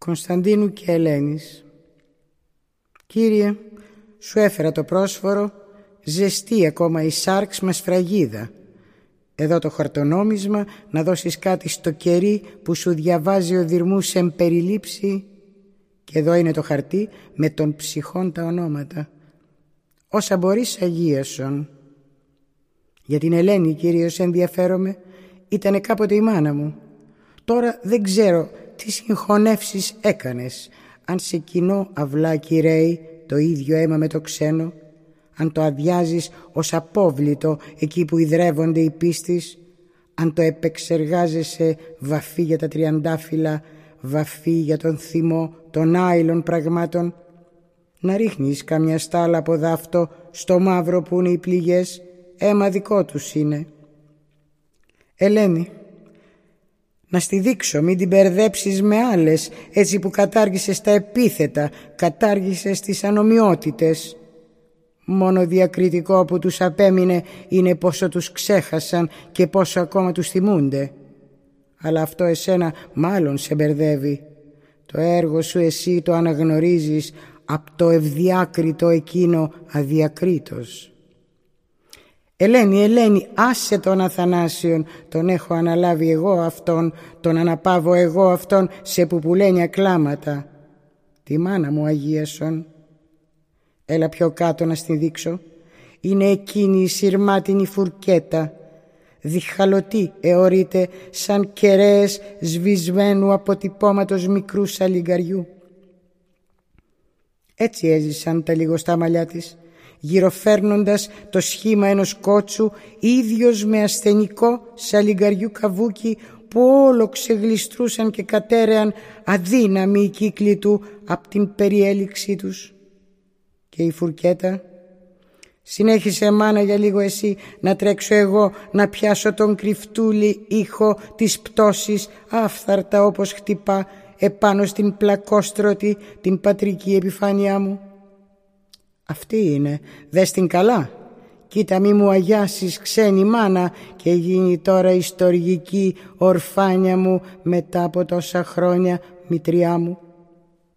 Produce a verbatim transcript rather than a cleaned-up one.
Κωνσταντίνου και Ελένης. Κύριε, σου έφερα το πρόσφορο, ζεστή ακόμα η σάρξ με σφραγίδα. Εδώ το χαρτονόμισμα, να δώσεις κάτι στο κερί που σου διαβάζει ο Δυρμούς εν περιλήψη. Και εδώ είναι το χαρτί με των ψυχών τα ονόματα. Όσα μπορείς αγίασον. Για την Ελένη, Κύριος, ενδιαφέρομαι. Ήτανε κάποτε η μάνα μου. Τώρα δεν ξέρω τι συγχωνεύσεις έκανες. Αν σε κοινό αυλάκι ρέει το ίδιο αίμα με το ξένο, αν το αδειάζεις ως απόβλητο εκεί που ιδρεύονται οι πίστης, αν το επεξεργάζεσαι βαφή για τα τριαντάφυλλα, βαφή για τον θυμό των άειλων πραγμάτων, να ρίχνεις καμιά στάλα από δάφτο στο μαύρο που είναι οι πληγές, αίμα δικό τους είναι. Ελένη, να στη δείξω, μην την μπερδέψεις με άλλες, έτσι που κατάργησες τα επίθετα, κατάργησες τις ανομοιότητες. Μόνο διακριτικό που τους απέμεινε είναι πόσο τους ξέχασαν και πόσο ακόμα τους θυμούνται. Αλλά αυτό εσένα μάλλον σε μπερδεύει. Το έργο σου εσύ το αναγνωρίζεις απ' το ευδιάκριτο εκείνο αδιακρίτως. Ελένη, Ελένη, άσε τον Αθανάσιον, τον έχω αναλάβει εγώ αυτόν, τον αναπαύω εγώ αυτόν σε πουπουλένια κλάματα. Τη μάνα μου αγίασον. Έλα πιο κάτω να στη δείξω. Είναι εκείνη η σειρμάτινη φουρκέτα. Διχαλωτή εωρείται σαν κεραίες σβησμένου αποτυπώματος μικρού σαλιγκαριού. Έτσι έζησαν τα λιγοστά μαλλιά της, γυροφέρνοντας το σχήμα ενός κότσου, ίδιος με ασθενικό σαλιγκαριού καβούκι που όλο ξεγλιστρούσαν και κατέρεαν αδύναμοι οι κύκλοι του απ' την περιέλιξή τους. Και η φουρκέτα, συνέχισε μάνα για λίγο εσύ, να τρέξω εγώ να πιάσω τον κρυφτούλη ήχο της πτώσης άφθαρτα όπως χτυπά επάνω στην πλακόστρωτη την πατρική επιφάνειά μου. Αυτή είναι, δες την καλά. Κοίτα μη μου αγιάσεις ξένη μάνα και γίνει τώρα η στοργική ορφάνια μου μετά από τόσα χρόνια μητριά μου.